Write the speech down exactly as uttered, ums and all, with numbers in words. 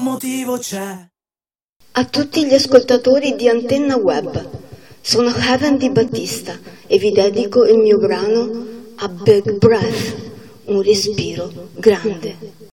motivo c'è. A tutti gli ascoltatori di Antenna Web, sono Heaven Di Battista e vi dedico il mio brano A Big Breath, un respiro grande.